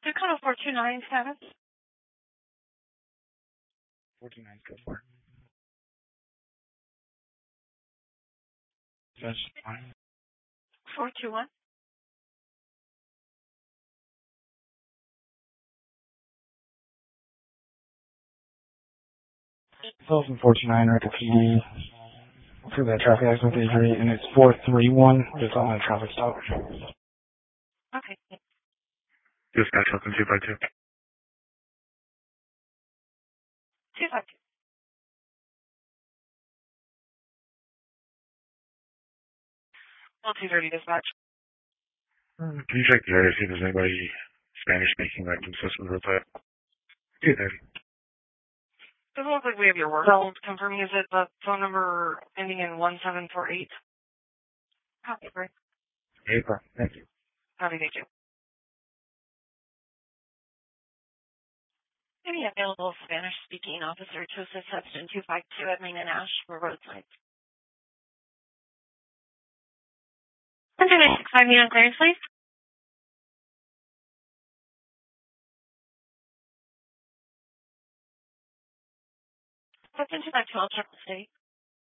Dakota 429 status. 429 good for. That's fine. 421. Sullivan 429 Record PD for the traffic accident injury, and it's 431. Just on a traffic stop. Okay. Dispatch open 252. 252. Well, 230 dispatch. Can you check the area, see if there's anybody Spanish speaking that can assist with that? 230. Doesn't look like we have your work phone confirming. Is it the phone number ending in 1748? Copy, great. April. Thank you. Copy, thank you. Any available Spanish-speaking officer to assist Hudson 252 at Main and Ash for roadside? 10965 meet on clearance, please. Hudson 252, I'll check the state.